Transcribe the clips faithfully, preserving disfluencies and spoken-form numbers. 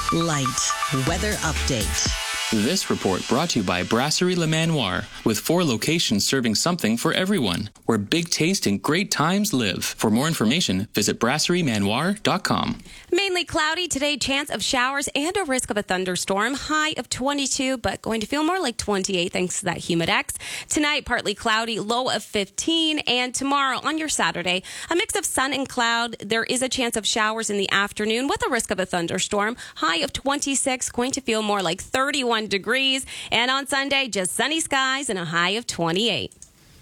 Light weather update. This report brought to you by Brasserie Le Manoir, with four locations serving something for everyone, where big taste and great times live. For more information, visit brasserie manoir dot com. Mainly cloudy today, chance of showers and a risk of a thunderstorm. High of twenty-two, but going to feel more like twenty-eight thanks to that Humidex. Tonight, partly cloudy, low of fifteen. And tomorrow, on your Saturday, a mix of sun and cloud. There is a chance of showers in the afternoon with a risk of a thunderstorm. High of twenty-six, going to feel more like thirty-one degrees. And on Sunday, just sunny skies and a high of twenty-eight.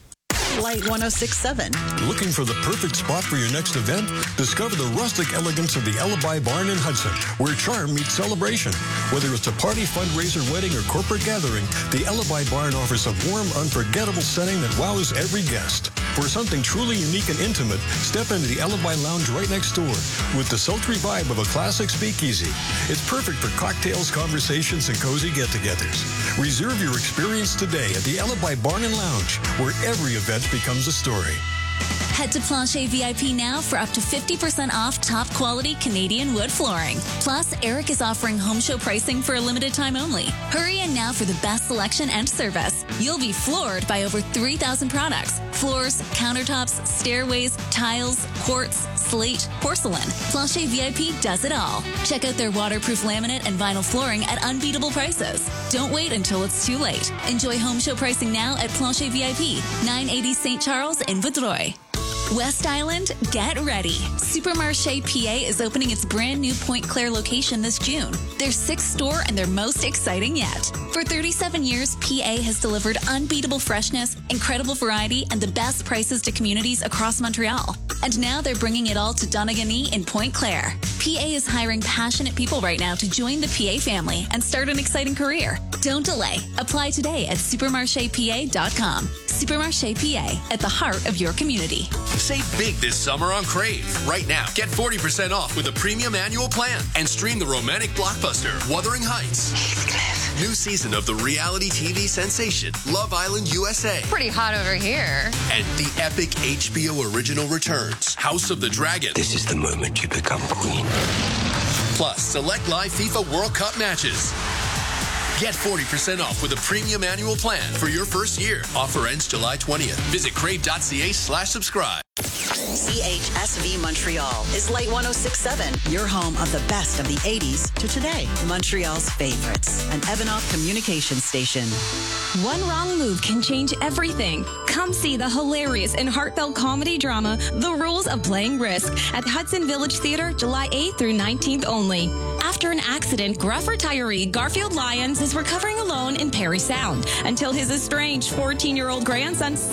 Light one oh six point seven. Looking for the perfect spot for your next event? Discover the rustic elegance of the Alibi Barn in Hudson, where charm meets celebration. Whether it's a party, fundraiser, wedding, or corporate gathering, the Alibi Barn offers a warm, unforgettable setting that wows every guest. For something truly unique and intimate, step into the Alibi Lounge right next door with the sultry vibe of a classic speakeasy. It's perfect for cocktails, conversations, and cozy get-togethers. Reserve your experience today at the Alibi Barn and Lounge, where every event becomes a story. Head to Plancher V I P now for up to fifty percent off top quality Canadian wood flooring. Plus, Eric is offering home show pricing for a limited time only. Hurry in now for the best selection and service. You'll be floored by over three thousand products. Floors, countertops, stairways, tiles, quartz, slate, porcelain. Plancher V I P does it all. Check out their waterproof laminate and vinyl flooring at unbeatable prices. Don't wait until it's too late. Enjoy home show pricing now at Plancher V I P, nine eighty Saint Charles in Vaudreuil. West Island, get ready. Supermarché P A is opening its brand new Pointe Claire location this June. Their sixth store and their most exciting yet. For thirty-seven years, P A has delivered unbeatable freshness, incredible variety, and the best prices to communities across Montreal. And now they're bringing it all to Donegal in Pointe Claire. P A is hiring passionate people right now to join the P A family and start an exciting career. Don't delay. Apply today at supermarché p a dot com. Supermarché P A, at the heart of your community. Save big this summer on Crave. Right now, get forty percent off with a premium annual plan and stream the romantic blockbuster Wuthering Heights. Heathcliff. New season of the reality T V sensation Love Island U S A. Pretty hot over here. And the epic H B O original returns House of the Dragon. This is the moment you become queen. Plus, select live FIFA World Cup matches. Get forty percent off with a premium annual plan for your first year. Offer ends July twentieth. Visit crave.ca slash subscribe. C H S V Montreal is Light one oh six point seven, your home of the best of the eighties to today. Montreal's favorites, an Evanoff communication station. One wrong move can change everything. Come see the hilarious and heartfelt comedy drama, The Rules of Playing Risk, at Hudson Village Theatre, July eighth through nineteenth only. After an accident, gruff retiree Garfield Lyons is recovering alone in Parry Sound until his estranged fourteen-year-old grandson